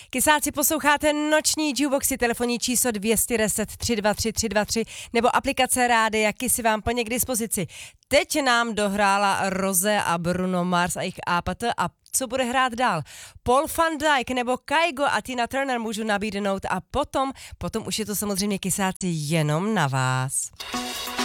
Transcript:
Kysáci, posloucháte noční jukeboxy, telefonní číslo 210 323 323 nebo aplikace Rádia Kissy vám plně k dispozici. Teď nám dohrála Rose a Bruno Mars a jejich APT a co bude hrát dál? Paul van Dyk nebo Kygo a Tina Turner můžu nabídnout a potom už je to samozřejmě, Kysáci, jenom na vás.